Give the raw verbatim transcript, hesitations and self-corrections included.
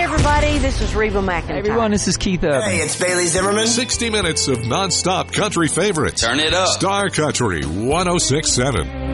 everybody. This is Reba McEntire. Hey, everyone, this is Keith Urban. Hey, it's Bailey Zimmerman. sixty minutes of non-stop country favorites. Turn it up. Star Country one oh six point seven.